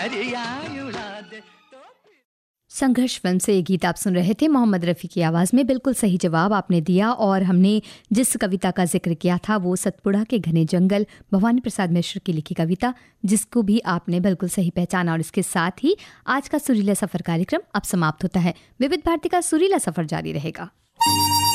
संघर्ष फिल्म से ये गीत आप सुन रहे थे मोहम्मद रफ़ी की आवाज़ में। बिल्कुल सही जवाब आपने दिया। और हमने जिस कविता का जिक्र किया था वो सतपुड़ा के घने जंगल, भवानी प्रसाद मिश्र की लिखी कविता, जिसको भी आपने बिल्कुल सही पहचाना। और इसके साथ ही आज का सुरीला सफ़र कार्यक्रम अब समाप्त होता है। विविध भारती का सुरीला सफ़र जारी रहेगा।